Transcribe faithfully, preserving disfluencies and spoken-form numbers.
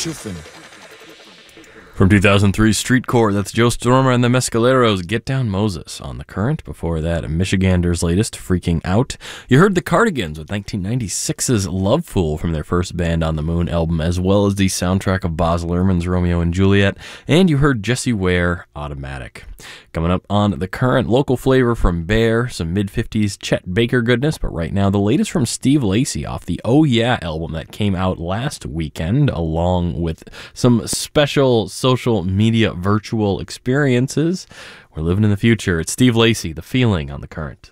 chuffing. From two thousand three, Streetcore, that's Joe Stormer and the Mescaleros, Get Down Moses on The Current. Before that, Michigander's latest, Freaking Out. You heard the Cardigans with nineteen ninety-six's Love Fool from their first Band on the Moon album, as well as the soundtrack of Baz Luhrmann's Romeo and Juliet. And you heard Jessie Ware, Automatic. Coming up on The Current, local flavor from Bear, some mid-fifties Chet Baker goodness, but right now the latest from Steve Lacy off the Oh Yeah album that came out last weekend, along with some special social media virtual experiences. We're living in the future. It's Steve Lacy, The Feeling on The Current.